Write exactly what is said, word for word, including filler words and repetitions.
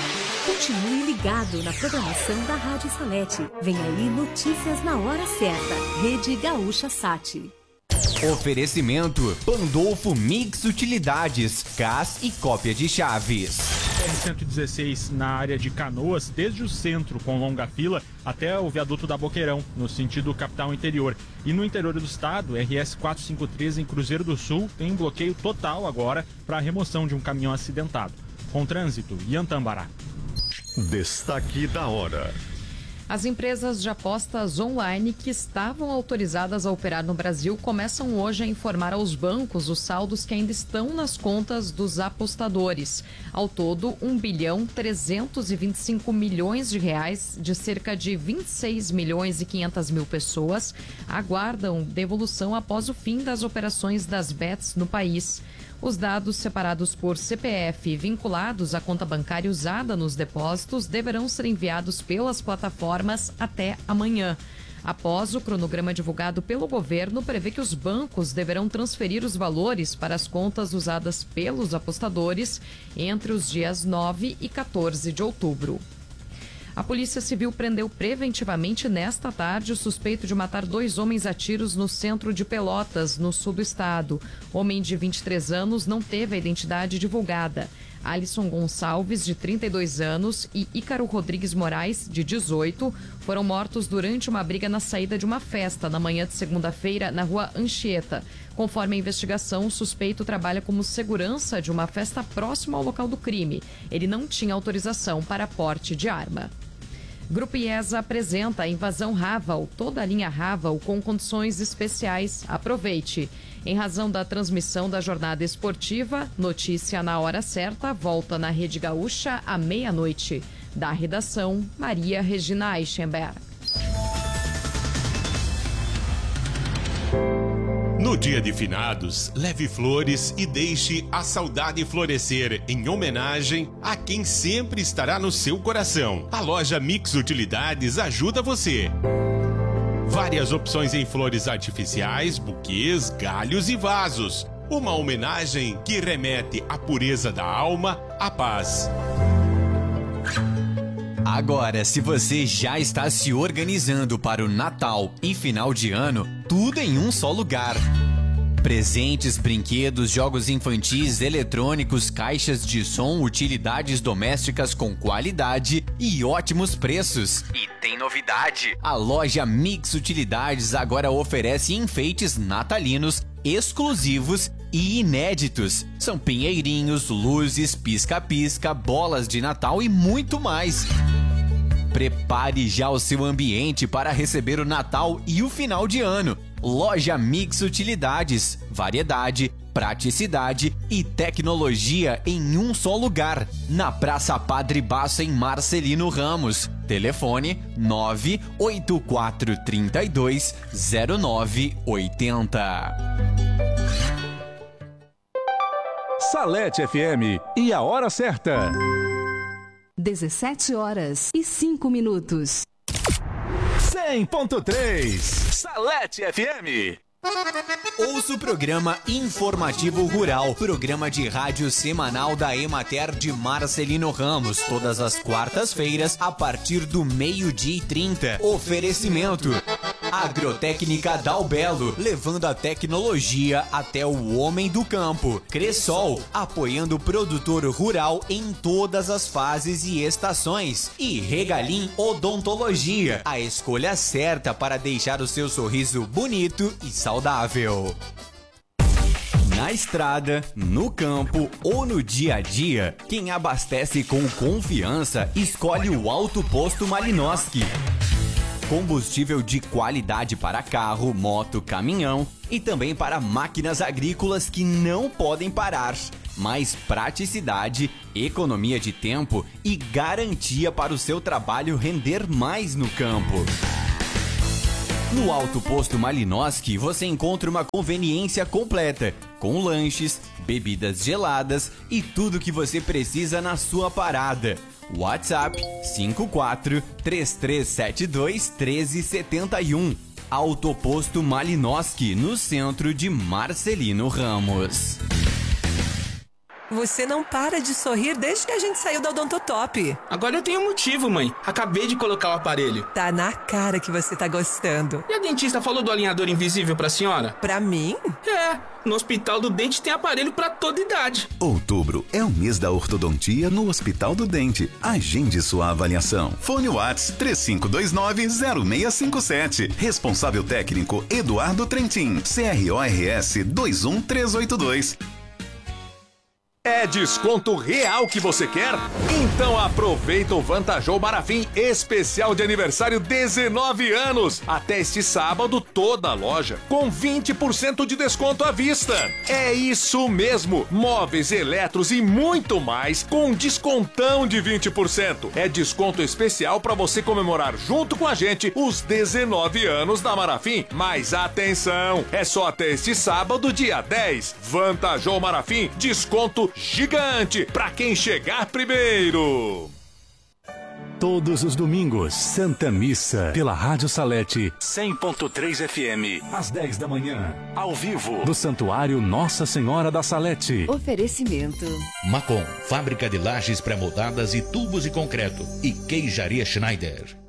Continue ligado na programação da Rádio Salete. Vem aí notícias na hora certa. Rede Gaúcha Sat. Oferecimento Pandolfo Mix Utilidades, gás e cópia de chaves. R cento e dezesseis na área de Canoas, desde o centro com longa fila até o viaduto da Boqueirão, no sentido capital interior. E no interior do estado, R S quatrocentos e cinquenta e três em Cruzeiro do Sul tem bloqueio total agora para a remoção de um caminhão acidentado. Com trânsito, Ian Tambará. Destaque da hora. As empresas de apostas online que estavam autorizadas a operar no Brasil começam hoje a informar aos bancos os saldos que ainda estão nas contas dos apostadores. Ao todo, um bilhão trezentos e vinte e cinco milhões de reais de cerca de vinte e seis milhões e quinhentas mil pessoas aguardam devolução após o fim das operações das bets no país. Os dados separados por C P F vinculados à conta bancária usada nos depósitos deverão ser enviados pelas plataformas até amanhã. Após o cronograma divulgado pelo governo, prevê que os bancos deverão transferir os valores para as contas usadas pelos apostadores entre os dias nove e quatorze de outubro. A Polícia Civil prendeu preventivamente nesta tarde o suspeito de matar dois homens a tiros no centro de Pelotas, no sul do estado. O homem de vinte e três anos não teve a identidade divulgada. Alisson Gonçalves, de trinta e dois anos, e Ícaro Rodrigues Moraes, de dezoito, foram mortos durante uma briga na saída de uma festa na manhã de segunda-feira na rua Anchieta. Conforme a investigação, o suspeito trabalha como segurança de uma festa próxima ao local do crime. Ele não tinha autorização para porte de arma. Grupo IESA apresenta a invasão Raval, toda a linha Raval com condições especiais. Aproveite. Em razão da transmissão da jornada esportiva, notícia na hora certa volta na Rede Gaúcha à meia-noite. Da redação, Maria Regina Eichenberg. No dia de finados, leve flores e deixe a saudade florescer em homenagem a quem sempre estará no seu coração. A loja Mix Utilidades ajuda você. Várias opções em flores artificiais, buquês, galhos e vasos. Uma homenagem que remete à pureza da alma, à paz. Agora, se você já está se organizando para o Natal e final de ano, tudo em um só lugar. Presentes, brinquedos, jogos infantis, eletrônicos, caixas de som, utilidades domésticas com qualidade e ótimos preços. E tem novidade! A loja Mix Utilidades agora oferece enfeites natalinos exclusivos e inéditos. São pinheirinhos, luzes, pisca-pisca, bolas de Natal e muito mais. Prepare já o seu ambiente para receber o Natal e o final de ano. Loja Mix Utilidades, variedade, praticidade e tecnologia em um só lugar. Na Praça Padre Basso, em Marcelino Ramos. Telefone nove oito quatro três dois zero nove oito zero. Salete F M e a hora certa. dezessete horas e cinco minutos. cem ponto três Salete F M. Ouça o programa Informativo Rural, programa de rádio semanal da Emater de Marcelino Ramos, todas as quartas-feiras, a partir do meio-dia e trinta. Oferecimento Agrotécnica Dalbelo, levando a tecnologia até o homem do campo. Cressol, apoiando o produtor rural em todas as fases e estações. E Regalim Odontologia, a escolha certa para deixar o seu sorriso bonito e saudável. Na estrada, no campo ou no dia a dia, quem abastece com confiança escolhe o Alto Posto Malinowski. Combustível de qualidade para carro, moto, caminhão e também para máquinas agrícolas que não podem parar. Mais praticidade, economia de tempo e garantia para o seu trabalho render mais no campo. No Alto Posto Malinowski você encontra uma conveniência completa, com lanches, bebidas geladas e tudo que você precisa na sua parada. WhatsApp cinco quatro três três sete dois um três sete um. Alto Posto Malinowski, no centro de Marcelino Ramos. Você não para de sorrir desde que a gente saiu da Odontotop. Agora eu tenho motivo, mãe. Acabei de colocar o aparelho. Tá na cara que você tá gostando. E a dentista falou do alinhador invisível pra senhora? Pra mim? É, no Hospital do Dente tem aparelho pra toda idade. Outubro é o mês da ortodontia no Hospital do Dente. Agende sua avaliação. Fone Whats três cinco dois nove, zero seis cinco sete. Responsável técnico Eduardo Trentin. C R O R S dois um três oito dois. É desconto real que você quer? Então aproveita o Vantajou Marafim especial de aniversário dezenove anos. Até este sábado, toda a loja com vinte por cento de desconto à vista. É isso mesmo, móveis, eletros e muito mais com descontão de vinte por cento. É desconto especial para você comemorar junto com a gente os dezenove anos da Marafim. Mas atenção, é só até este sábado, dia dez. Vantajou Marafim, desconto gigante para quem chegar primeiro. Todos os domingos, Santa Missa, pela Rádio Salete, cem ponto três F M, às dez da manhã, ao vivo, do Santuário Nossa Senhora da Salete. Oferecimento Macom, fábrica de lajes pré-moldadas e tubos de concreto, e Queijaria Schneider.